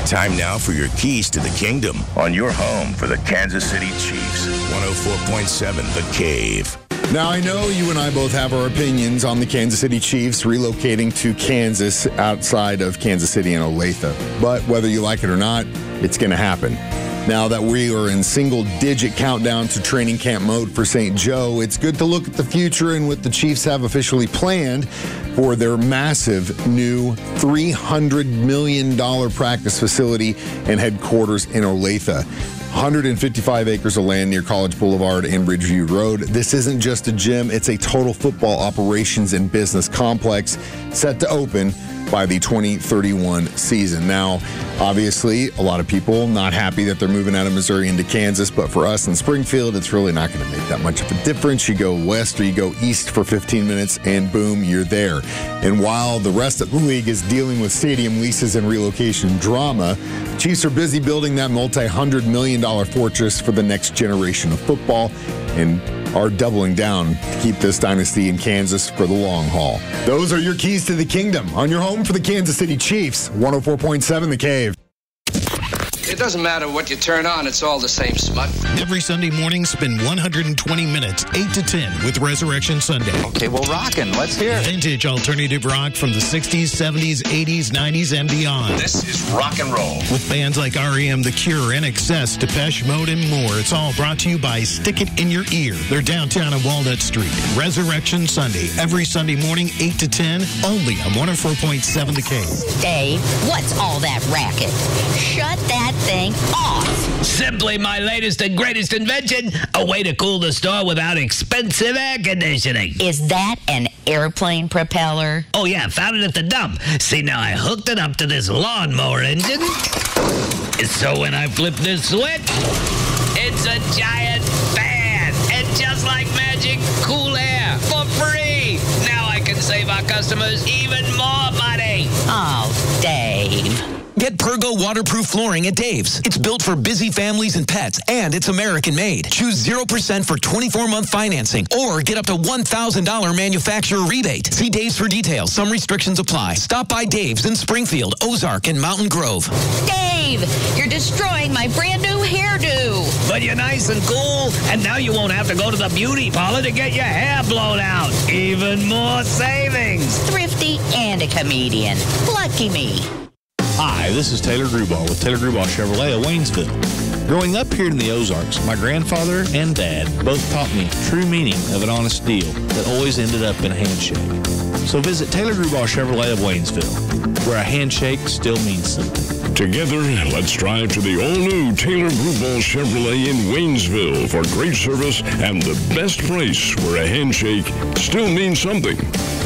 Time now for your keys to the kingdom on your home for the Kansas City Chiefs. 104.7 The Cave. Now, I know you and I both have our opinions on the Kansas City Chiefs relocating to Kansas outside of Kansas City and Olathe. But whether you like it or not, it's going to happen. Now that we are in single-digit countdown to training camp mode for St. Joe, it's good to look at the future and what the Chiefs have officially planned for their massive new $300 million practice facility and headquarters in Olathe. 155 acres of land near College Boulevard and Ridgeview Road. This isn't just a gym, it's a total football operations and business complex set to open by the 2031 season. Now, obviously, a lot of people not happy that they're moving out of Missouri into Kansas, but for us in Springfield, it's really not going to make that much of a difference. You go west or you go east for 15 minutes, and boom, you're there. And while the rest of the league is dealing with stadium leases and relocation drama, Chiefs are busy building that multi-$100 million fortress for the next generation of football and are doubling down to keep this dynasty in Kansas for the long haul. Those are your keys to the kingdom on your home for the Kansas City Chiefs. 104.7 The Cave. It doesn't matter what you turn on, it's all the same smut. Every Sunday morning, spend 120 minutes, 8 to 10, with Resurrection Sunday. Okay, well, rockin'. Let's hear it. Vintage alternative rock from the 60s, 70s, 80s, 90s, and beyond. This is rock and roll. With bands like R.E.M., The Cure, NXS, Depeche Mode, and more. It's all brought to you by Stick It in Your Ear. They're downtown on Walnut Street. Resurrection Sunday, every Sunday morning, 8 to 10, only on 104.7 The Cave. Dave, what's all that racket? Shut that thing off. Simply my latest and greatest invention, a way to cool the store without expensive air conditioning. Is that an airplane propeller? Oh yeah, found it at the dump. See, now I hooked it up to this lawnmower engine. So when I flip this switch, it's a giant fan. And just like magic, cool air for free. Now I can save our customers even more money. Oh, Dave. Get Pergo waterproof flooring at Dave's. It's built for busy families and pets, and it's American-made. Choose 0% for 24-month financing, or get up to $1,000 manufacturer rebate. See Dave's for details. Some restrictions apply. Stop by Dave's in Springfield, Ozark, and Mountain Grove. Dave, you're destroying my brand new hairdo. But you're nice and cool, and now you won't have to go to the beauty parlor to get your hair blown out. Even more savings. Thrifty and a comedian. Lucky me. Hi, this is Taylor Grubauer with Taylor Grubauer Chevrolet of Waynesville. Growing up here in the Ozarks, my grandfather and dad both taught me the true meaning of an honest deal that always ended up in a handshake. So visit Taylor Grubauer Chevrolet of Waynesville, where a handshake still means something. Together, let's drive to the all-new Taylor Grubauer Chevrolet in Waynesville for great service and the best price where a handshake still means something.